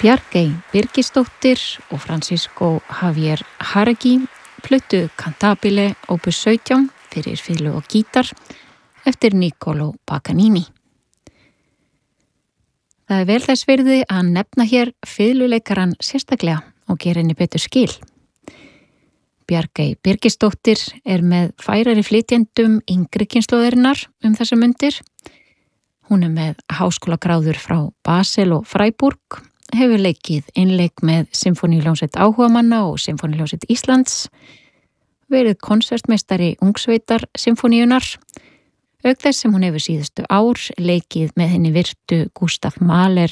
Bjarkey Birgisdóttir og Francisco Javier Jauregui fluttu Cantabile opus 17 fyrir fiðlu og gítar eftir Niccolò Paganini. Það vel þess virði að nefna hér fiðluleikaran sérstaklega og gera henni betur skil. Bjarkey Birgisdóttir með færari flytjendum yngri kynslóðarinnar þessa mundir. Hún með háskólagráður frá Basel og Freiburg, hefur leikið einleik með Sinfóníuhljómsveit áhugamanna og Sinfóníuhljómsveit Íslands, verið konsertmeistari Ungsveitar Sinfóníunar, auk þess sem hún hefur síðustu ár leikið með henni virtu Gustav Mahler